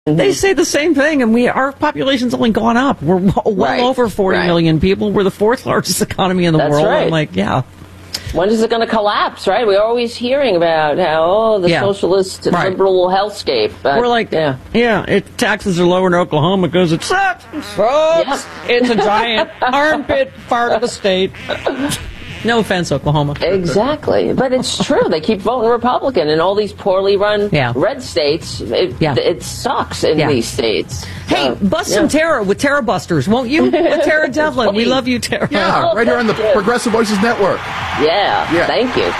They say the same thing, and our population's only gone up. We're well over 40 million people. We're the fourth largest economy in the world. Right. I'm like, yeah. When is it going to collapse, right? We're always hearing about how, the socialist liberal hellscape. We're like, taxes are lower in Oklahoma because it sucks. It's a giant armpit part of the state. No offense, Oklahoma. Exactly. But it's true. They keep voting Republican in all these poorly run red states. It sucks in these states. Hey, bust some Tara with Tara Busters, won't you? With Tara Devlin. We love you, Tara. Yeah, right here on the Progressive Voices Network. Yeah. Thank you.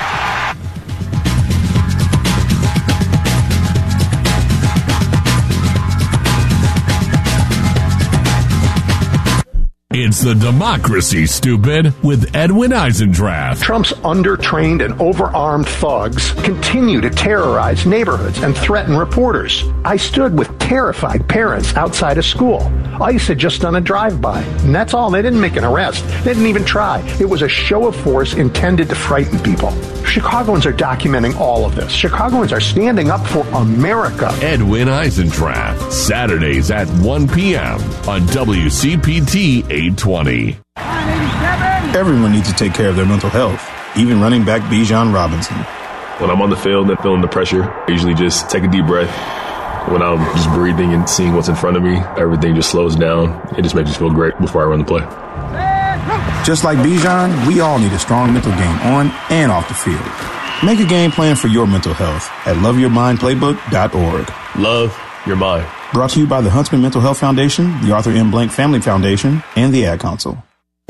It's the Democracy, Stupid, with Edwin Eisendrath. Trump's undertrained and overarmed thugs continue to terrorize neighborhoods and threaten reporters. I stood with terrified parents outside a school. ICE had just done a drive-by, and that's all. They didn't make an arrest. They didn't even try. It was a show of force intended to frighten people. Chicagoans are documenting all of this. Chicagoans are standing up for America. Edwin Eisendrath, Saturdays at 1 p.m. on WCPT 820. Everyone needs to take care of their mental health, even running back Bijan Robinson. When I'm on the field and feeling the pressure, I usually just take a deep breath. When I'm just breathing and seeing what's in front of me, everything just slows down. It just makes me feel great before I run the play. Just like Bijan, we all need a strong mental game on and off the field. Make a game plan for your mental health at loveyourmindplaybook.org. Love your mind. Brought to you by the Huntsman Mental Health Foundation, the Arthur M. Blank Family Foundation, and the Ad Council.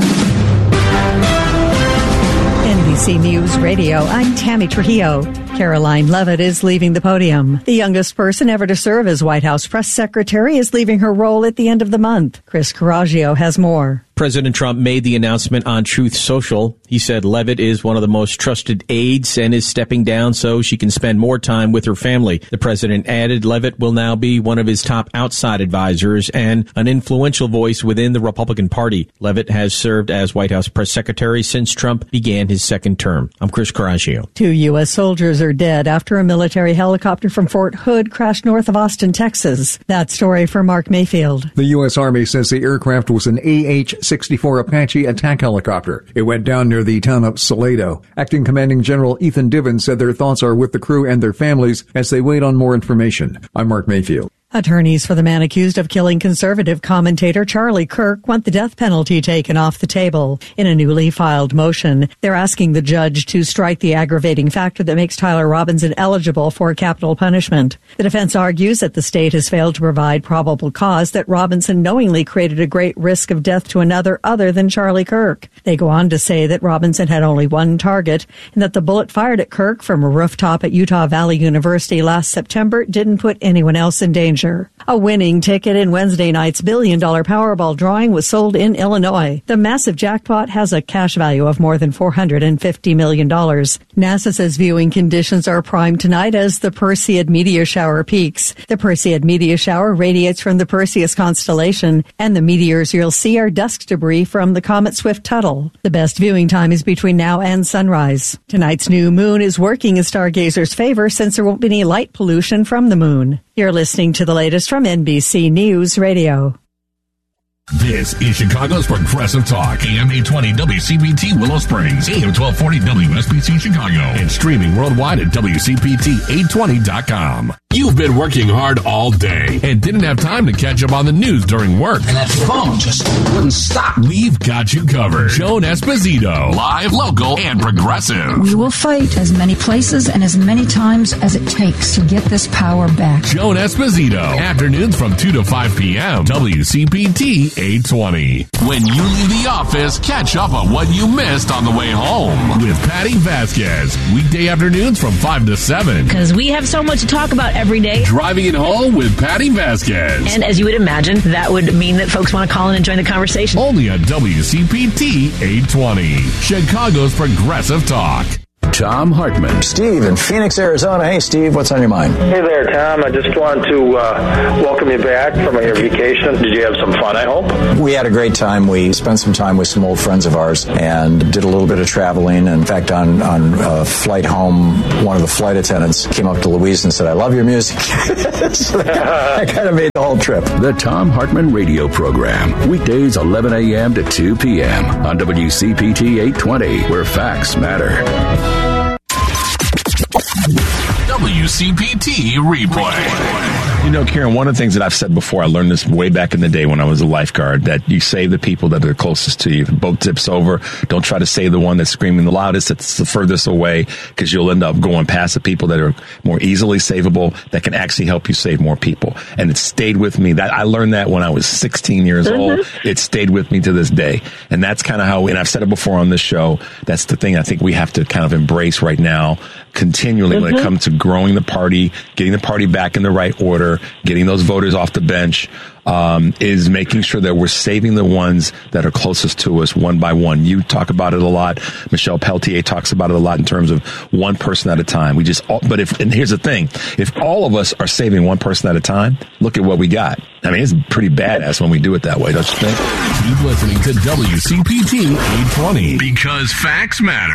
NBC News Radio, I'm Tammy Trujillo. Caroline Leavitt is leaving the podium. The youngest person ever to serve as White House press secretary is leaving her role at the end of the month. Chris Coraggio has more. President Trump made the announcement on Truth Social. He said Leavitt is one of the most trusted aides and is stepping down so she can spend more time with her family. The president added Leavitt will now be one of his top outside advisors and an influential voice within the Republican Party. Leavitt has served as White House press secretary since Trump began his second term. I'm Chris Coraggio. 2 U.S. soldiers are dead after a military helicopter from Fort Hood crashed north of Austin, Texas. That story for Mark Mayfield. The U.S. Army says the aircraft was an AH-64 Apache attack helicopter. It went down near the town of Salado. Acting Commanding General Ethan Divins said their thoughts are with the crew and their families as they wait on more information. I'm Mark Mayfield. Attorneys for the man accused of killing conservative commentator Charlie Kirk want the death penalty taken off the table. In a newly filed motion, they're asking the judge to strike the aggravating factor that makes Tyler Robinson eligible for capital punishment. The defense argues that the state has failed to provide probable cause that Robinson knowingly created a great risk of death to another other than Charlie Kirk. They go on to say that Robinson had only one target and that the bullet fired at Kirk from a rooftop at Utah Valley University last September didn't put anyone else in danger. A winning ticket in Wednesday night's $1 billion Powerball drawing was sold in Illinois. The massive jackpot has a cash value of more than $450 million. NASA says viewing conditions are prime tonight as the Perseid meteor shower peaks. The Perseid meteor shower radiates from the Perseus constellation, and the meteors you'll see are dust debris from the comet Swift-Tuttle. The best viewing time is between now and sunrise. Tonight's new moon is working in stargazers' favor since there won't be any light pollution from the moon. You're listening to the latest from NBC News Radio. This is Chicago's Progressive Talk, AM 820 WCPT Willow Springs, AM 1240 WSBC Chicago, and streaming worldwide at WCPT820.com. You've been working hard all day and didn't have time to catch up on the news during work. And that phone just wouldn't stop. We've got you covered. Joan Esposito, live, local, and progressive. We will fight as many places and as many times as it takes to get this power back. Joan Esposito, afternoons from 2 to 5 p.m. WCPT 820. When you leave the office, catch up on what you missed on the way home with Patty Vasquez. Weekday afternoons from 5 to 7. Because we have so much to talk about every day. Driving it home with Patty Vasquez. And as you would imagine, that would mean that folks want to call in and join the conversation. Only on WCPT 820. Chicago's Progressive Talk. Tom Hartman. Steve in Phoenix, Arizona. Hey, Steve, what's on your mind? Hey there, Tom. I just wanted to welcome you back from your vacation. Did you have some fun, I hope? We had a great time. We spent some time with some old friends of ours and did a little bit of traveling. In fact, on flight home, one of the flight attendants came up to Louise and said, I love your music. So that kind of made the whole trip. The Tom Hartman Radio Program. Weekdays 11 a.m. to 2 p.m. on WCPT 820, where facts matter. WCPT Replay. You know, Karen, one of the things that I've said before, I learned this way back in the day when I was a lifeguard, that you save the people that are closest to you. If a boat tips over, don't try to save the one that's screaming the loudest, that's the furthest away, because you'll end up going past the people that are more easily savable, that can actually help you save more people. And it stayed with me. That I learned that when I was 16 years old. It stayed with me to this day. And that's kind of how, and I've said it before on this show, that's the thing I think we have to kind of embrace right now, continually when it comes to growing the party, getting the party back in the right order, getting those voters off the bench, is making sure that we're saving the ones that are closest to us one by one. You talk about it a lot. Michelle Peltier talks about it a lot in terms of one person at a time. And here's the thing. If all of us are saving one person at a time, look at what we got. I mean, it's pretty badass when we do it that way, don't you think? Keep listening to WCPT 820 because facts matter.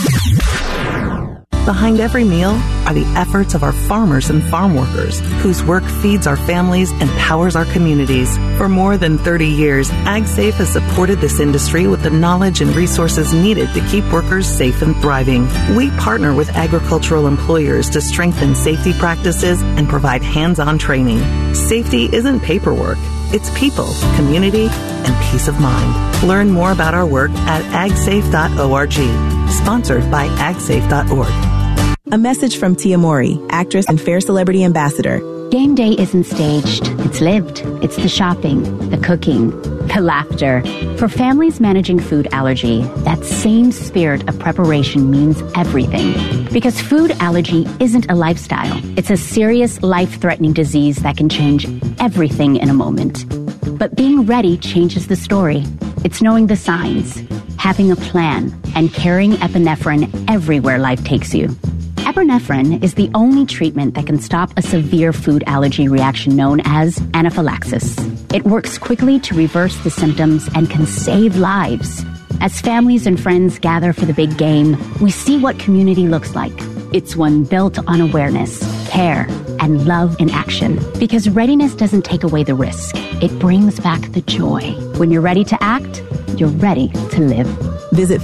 Behind every meal are the efforts of our farmers and farm workers, whose work feeds our families and powers our communities. For more than 30 years, AgSafe has supported this industry with the knowledge and resources needed to keep workers safe and thriving. We partner with agricultural employers to strengthen safety practices and provide hands-on training. Safety isn't paperwork. It's people, community, and peace of mind. Learn more about our work at agsafe.org. Sponsored by agsafe.org. A message from Tia Mowry, actress and Fair Celebrity Ambassador. Game day isn't staged. It's lived. It's the shopping, the cooking, the laughter. For families managing food allergy, that same spirit of preparation means everything. Because food allergy isn't a lifestyle. It's a serious, life-threatening disease that can change everything in a moment. But being ready changes the story. It's knowing the signs, having a plan, and carrying epinephrine everywhere life takes you. Epinephrine is the only treatment that can stop a severe food allergy reaction known as anaphylaxis. It works quickly to reverse the symptoms and can save lives. As families and friends gather for the big game, we see what community looks like. It's one built on awareness, care, and love in action. Because readiness doesn't take away the risk. It brings back the joy. When you're ready to act, you're ready to live. Visit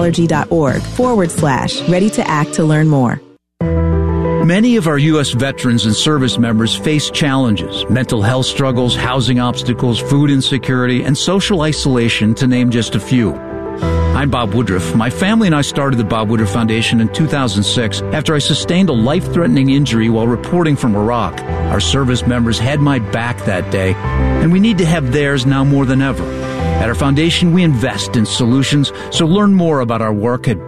foodallergy.org/ready to act to learn more. Many of our U.S. veterans and service members face challenges, mental health struggles, housing obstacles, food insecurity, and social isolation, to name just a few. I'm Bob Woodruff. My family and I started the Bob Woodruff Foundation in 2006 after I sustained a life-threatening injury while reporting from Iraq. Our service members had my back that day, and we need to have theirs now more than ever. At our foundation, we invest in solutions, so learn more about our work at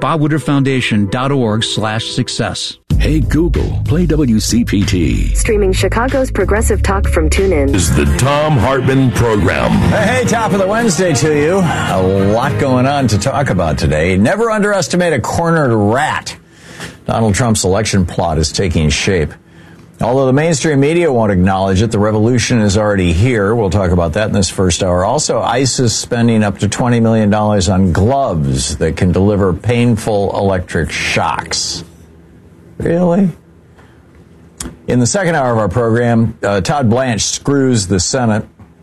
bobwoodrufffoundation.org/success. Hey Google, play WCPT. Streaming Chicago's progressive talk from TuneIn. Is the Tom Hartman Program. Hey, top of the Wednesday to you. A lot going on to talk about today. Never underestimate a cornered rat. Donald Trump's election plot is taking shape. Although the mainstream media won't acknowledge it, the revolution is already here. We'll talk about that in this first hour. Also, ICE is spending up to $20 million on gloves that can deliver painful electric shocks. Really? In the second hour of our program, Todd Blanche screws the Senate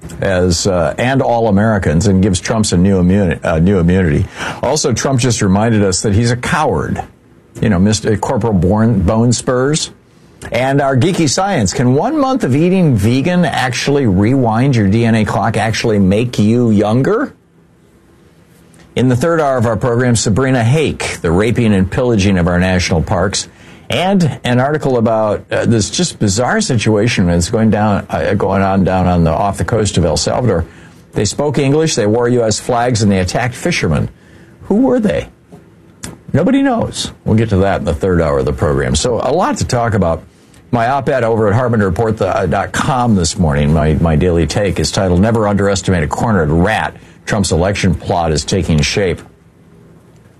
and all Americans and gives Trump a new immunity. Also, Trump just reminded us that he's a coward. You know, Mr. Corporal Bone Spurs. And our geeky science. Can 1 month of eating vegan actually rewind your DNA clock, actually make you younger? In the third hour of our program, Sabrina Hake, the raping and pillaging of our national parks, and an article about this just bizarre situation that's going on down off the coast of El Salvador. They spoke English, they wore U.S. flags, and they attacked fishermen. Who were they? Nobody knows. We'll get to that in the third hour of the program. So a lot to talk about. My op-ed over at HartmanReport.com this morning, my daily take, is titled, Never Underestimate a Cornered Rat. Trump's election plot is taking shape.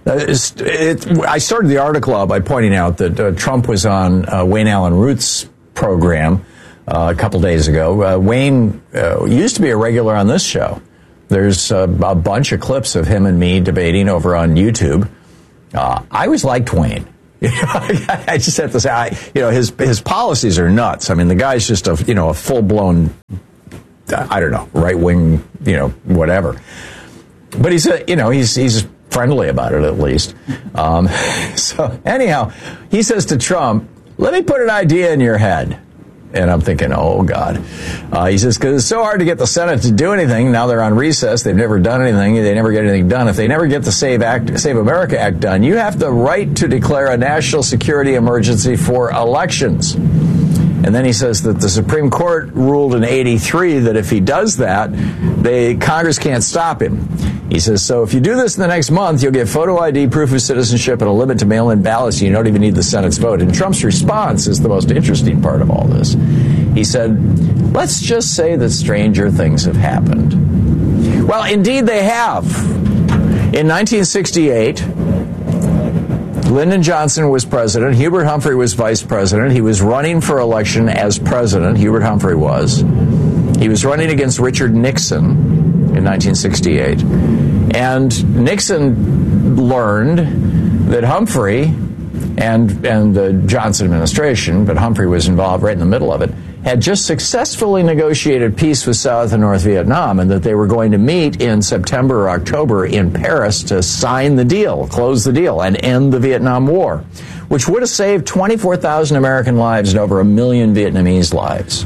I started the article out by pointing out that Trump was on Wayne Allen Root's program a couple days ago. Wayne used to be a regular on this show. There's a bunch of clips of him and me debating over on YouTube. I always liked Wayne. I just have to say, his policies are nuts. I mean, the guy's just a full-blown, I don't know, right-wing, whatever. But he's friendly about it, at least. So anyhow, he says to Trump, let me put an idea in your head. And I'm thinking, oh, God. He says, because it's so hard to get the Senate to do anything. Now they're on recess. They've never done anything. They never get anything done. If they never get the Save America Act done, you have the right to declare a national security emergency for elections. And then he says that the Supreme Court ruled in '83 that if he does that, Congress can't stop him. He says, so if you do this in the next month, you'll get photo ID, proof of citizenship, and a limit to mail-in ballots. You don't even need the Senate's vote. And Trump's response is the most interesting part of all this. He said, let's just say that stranger things have happened. Well, indeed they have. In 1968, Lyndon Johnson was president. Hubert Humphrey was vice president. He was running for election as president. Hubert Humphrey was. He was running against Richard Nixon in 1968. And Nixon learned that Humphrey and the Johnson administration, but Humphrey was involved right in the middle of it, had just successfully negotiated peace with South and North Vietnam, and that they were going to meet in September or October in Paris to sign the deal, close the deal, and end the Vietnam War, which would have saved 24,000 American lives and over 1 million Vietnamese lives.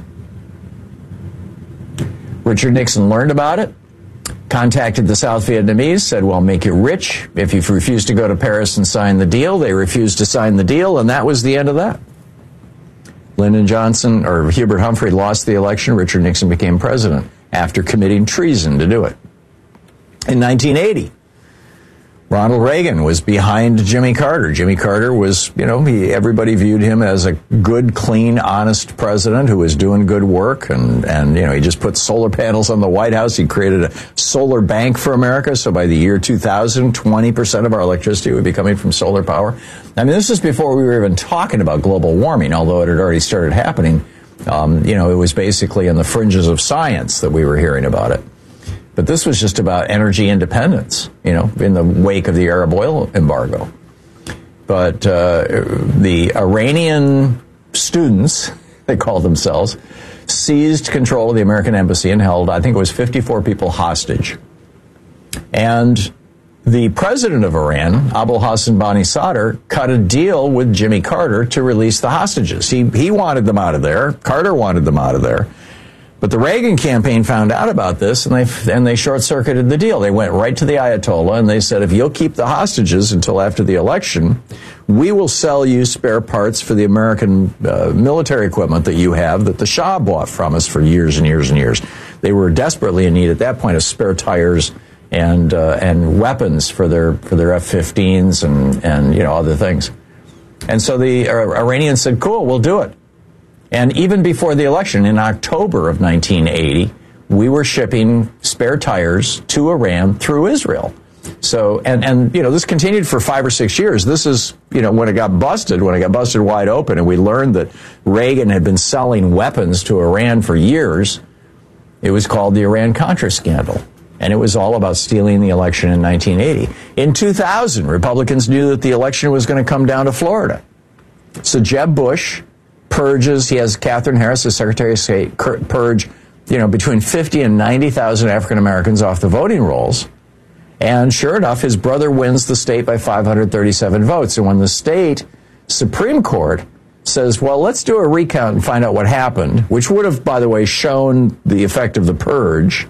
Richard Nixon learned about it, contacted the South Vietnamese, said, well, make you rich if you refuse to go to Paris and sign the deal. They refused to sign the deal, and that was the end of that. Lyndon Johnson, or Hubert Humphrey, lost the election. Richard Nixon became president after committing treason to do it. In 1980, Ronald Reagan was behind Jimmy Carter. Jimmy Carter was, everybody viewed him as a good, clean, honest president who was doing good work. And he just put solar panels on the White House. He created a solar bank for America. So by the year 2000, 20% of our electricity would be coming from solar power. I mean, this is before we were even talking about global warming, although it had already started happening. It was basically in the fringes of science that we were hearing about it. But this was just about energy independence, in the wake of the Arab oil embargo. But the Iranian students, they called themselves, seized control of the American embassy and held, I think it was 54 people hostage. And the president of Iran, Abul Hassan Bani Sadr, cut a deal with Jimmy Carter to release the hostages. He wanted them out of there. Carter wanted them out of there. But the Reagan campaign found out about this, and they short-circuited the deal. They went right to the Ayatollah, and they said, if you'll keep the hostages until after the election, we will sell you spare parts for the American military equipment that you have that the Shah bought from us for years and years and years. They were desperately in need at that point of spare tires and weapons for their F-15s and other things. And so the Iranians said, cool, we'll do it. And even before the election, in October of 1980, we were shipping spare tires to Iran through Israel. So, and this continued for 5 or 6 years. This is, when it got busted wide open, and we learned that Reagan had been selling weapons to Iran for years. It was called the Iran-Contra scandal. And it was all about stealing the election in 1980. In 2000, Republicans knew that the election was going to come down to Florida. So Jeb Bush purges, he has Catherine Harris, the Secretary of State, purge, between 50 and 90,000 African Americans off the voting rolls. And sure enough, his brother wins the state by 537 votes. And when the state Supreme Court says, well, let's do a recount and find out what happened, which would have, by the way, shown the effect of the purge,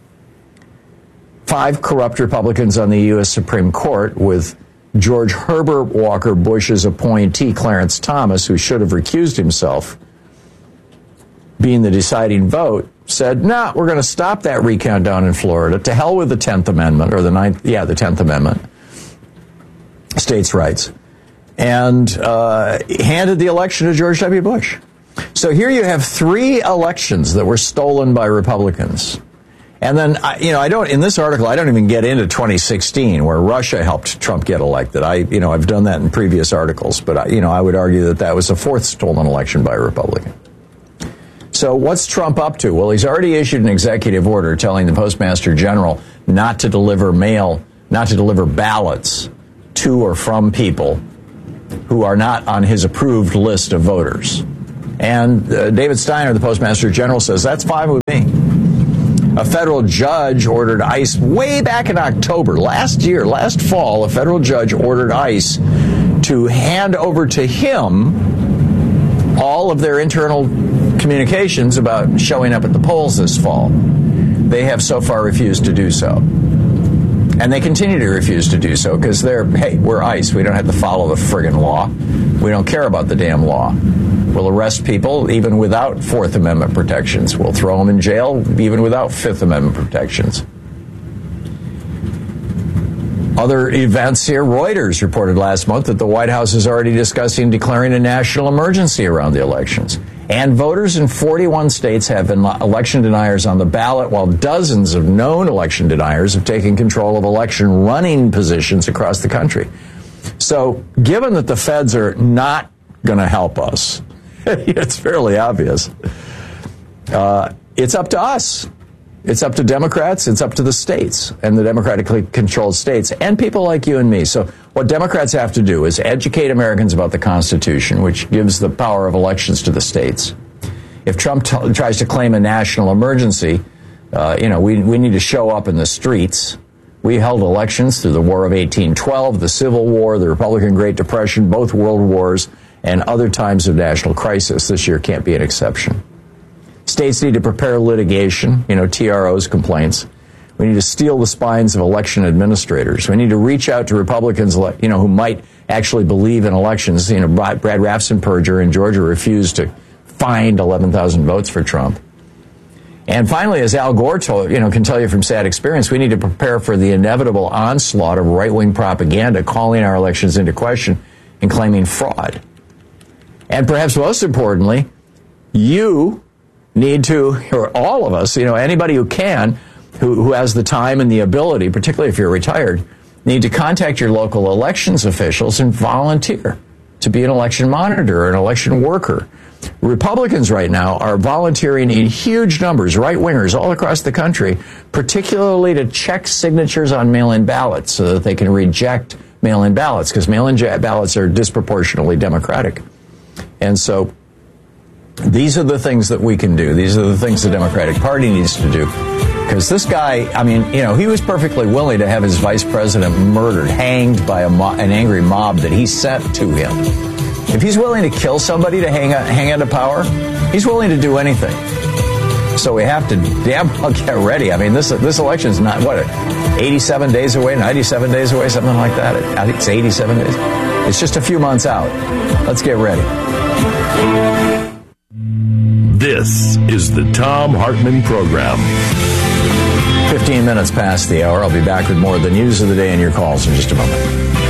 5 corrupt Republicans on the U.S. Supreme Court, with George Herbert Walker Bush's appointee, Clarence Thomas, who should have recused himself, being the deciding vote, said, no, we're going to stop that recount down in Florida. To hell with the 10th Amendment, or the 10th Amendment, states' rights, and handed the election to George W. Bush. So here you have 3 elections that were stolen by Republicans. And then, in this article, I don't even get into 2016, where Russia helped Trump get elected. I've done that in previous articles, but, I would argue that was a fourth stolen election by a Republican. So what's Trump up to? Well, he's already issued an executive order telling the Postmaster General not to deliver ballots to or from people who are not on his approved list of voters. And David Steiner, the Postmaster General, says that's fine with me. A federal judge ordered ICE way back in October last fall, a federal judge ordered ICE to hand over to him all of their internal communications about showing up at the polls this fall. They have so far refused to do so. And they continue to refuse to do so because we're ICE. We don't have to follow the friggin' law. We don't care about the damn law. We'll arrest people even without Fourth Amendment protections. We'll throw them in jail even without Fifth Amendment protections. Other events here. Reuters reported last month that the White House is already discussing declaring a national emergency around the elections. And voters in 41 states have election deniers on the ballot, while dozens of known election deniers have taken control of election running positions across the country. So, given that the feds are not going to help us, it's fairly obvious. It's up to us. It's up to Democrats. It's up to the states and the democratically controlled states and people like you and me. So what Democrats have to do is educate Americans about the Constitution, which gives the power of elections to the states. If Trump tries to claim a national emergency, we need to show up in the streets. We held elections through the War of 1812, the Civil War, the Republican Great Depression, both world wars, and other times of national crisis. This year can't be an exception. States need to prepare litigation, TROs, complaints. We need to steel the spines of election administrators. We need to reach out to Republicans, who might actually believe in elections. Brad Raffensperger in Georgia refused to find 11,000 votes for Trump. And finally, as Al Gore can tell you from sad experience, we need to prepare for the inevitable onslaught of right-wing propaganda calling our elections into question and claiming fraud. And perhaps most importantly, you need to, or all of us, anybody who can, who has the time and the ability, particularly if you're retired, need to contact your local elections officials and volunteer to be an election monitor or an election worker. Republicans right now are volunteering in huge numbers, right-wingers all across the country, particularly to check signatures on mail-in ballots so that they can reject mail-in ballots, because mail-in ballots are disproportionately Democratic. And so these are the things that we can do. These are the things the Democratic Party needs to do. Because this guy, he was perfectly willing to have his vice president murdered, hanged by an angry mob that he sent to him. If he's willing to kill somebody to hang on to power, he's willing to do anything. So we have to damn well get ready. This election is not, 87 days away, 97 days away, something like that. I think it's 87 days. It's just a few months out. Let's get ready. This is the Thom Hartmann Program. 15 minutes past the hour. I'll be back with more of the news of the day and your calls in just a moment.